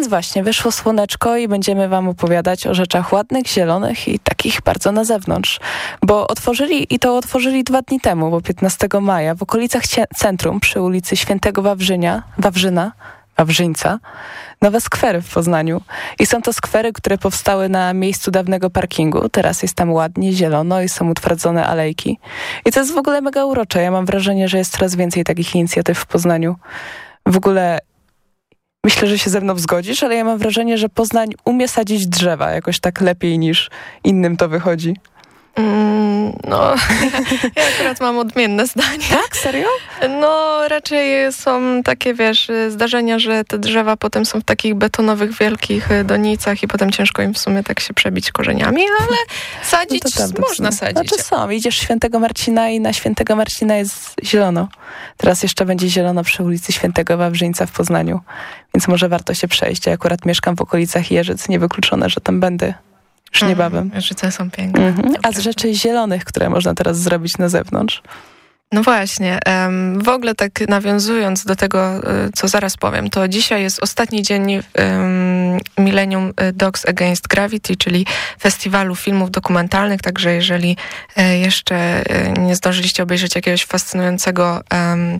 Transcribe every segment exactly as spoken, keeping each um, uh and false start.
właśnie, wyszło słoneczko i będziemy wam opowiadać o rzeczach ładnych, zielonych i takich bardzo na zewnątrz. Bo otworzyli, i to otworzyli dwa dni temu, bo piętnastego maja, w okolicach cie- centrum, przy ulicy Świętego Wawrzynia, Wawrzyna, Wawrzyńca, nowe skwery w Poznaniu. I są to skwery, które powstały na miejscu dawnego parkingu. Teraz jest tam ładnie, zielono i są utwardzone alejki. I to jest w ogóle mega urocze. Ja mam wrażenie, że jest coraz więcej takich inicjatyw w Poznaniu. W ogóle myślę, że się ze mną zgodzisz, ale ja mam wrażenie, że Poznań umie sadzić drzewa jakoś tak lepiej niż innym to wychodzi. Mm, no, ja akurat mam odmienne zdanie. Tak? Serio? No, raczej są takie, wiesz, zdarzenia, że te drzewa potem są w takich betonowych, wielkich donicach i potem ciężko im w sumie tak się przebić korzeniami, ale sadzić no prawda, można sadzić. Znaczy są, idziesz Świętego Marcina i na Świętego Marcina jest zielono. Teraz jeszcze będzie zielono przy ulicy Świętego Wawrzyńca w Poznaniu, więc może warto się przejść. Ja akurat mieszkam w okolicach Jeżyc, niewykluczone, że tam będę już niebawem. Życie są piękne. Mhm. A z rzeczy zielonych, które można teraz zrobić na zewnątrz? No właśnie, um, w ogóle tak nawiązując do tego, co zaraz powiem, to dzisiaj jest ostatni dzień um, Millennium Dogs Against Gravity, czyli festiwalu filmów dokumentalnych, także jeżeli e, jeszcze e, nie zdążyliście obejrzeć jakiegoś fascynującego um,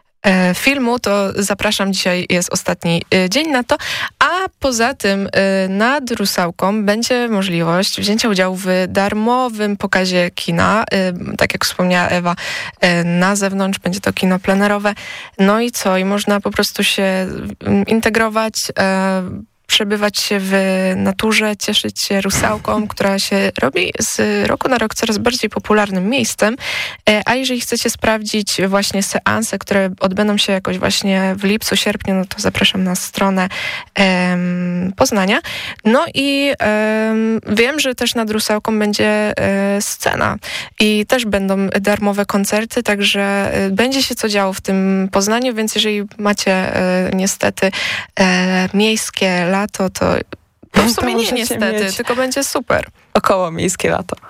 filmu, to zapraszam, dzisiaj jest ostatni dzień na to, a poza tym nad Rusałką będzie możliwość wzięcia udziału w darmowym pokazie kina, tak jak wspomniała Ewa, na zewnątrz będzie to kino plenerowe, no i co, i można po prostu się integrować, przebywać się w naturze, cieszyć się Rusałką, która się robi z roku na rok coraz bardziej popularnym miejscem. A jeżeli chcecie sprawdzić właśnie seanse, które odbędą się jakoś właśnie w lipcu, sierpniu, no to zapraszam na stronę um, Poznania. No i um, wiem, że też nad Rusałką będzie um, scena i też będą darmowe koncerty, także um, będzie się co działo w tym Poznaniu, więc jeżeli macie um, niestety um, miejskie lato, to, to w sumie nie niestety, mieć tylko będzie super. Około miejskie lato.